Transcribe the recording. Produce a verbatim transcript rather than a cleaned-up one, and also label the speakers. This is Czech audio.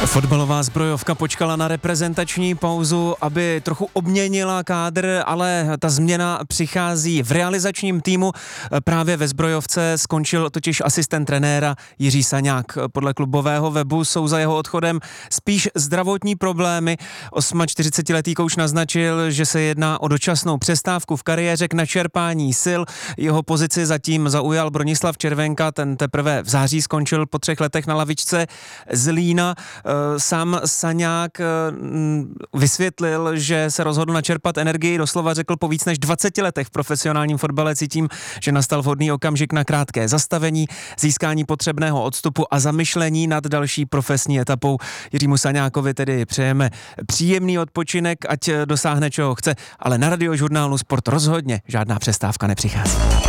Speaker 1: Fotbalová zbrojovka počkala na reprezentační pauzu, aby trochu obměnila kádr, ale ta změna přichází v realizačním týmu. Právě ve zbrojovce skončil totiž asistent trenéra Jiří Saňák. Podle klubového webu jsou za jeho odchodem spíš zdravotní problémy. čtyřicetiosmiletý kouč naznačil, že se jedná o dočasnou přestávku v kariéře k načerpání sil. Jeho pozici zatím zaujal Bronislav Červenka, ten teprve v září skončil po třech letech na lavičce Zlína. Sám Saňák vysvětlil, že se rozhodl načerpat energii, doslova řekl, po víc než dvaceti letech v profesionálním fotbale cítím, že nastal vhodný okamžik na krátké zastavení, získání potřebného odstupu a zamyšlení nad další profesní etapou. Jiřímu Saňákovi tedy přejeme příjemný odpočinek, ať dosáhne čeho chce, ale na Radiožurnálu Sport rozhodně žádná přestávka nepřichází.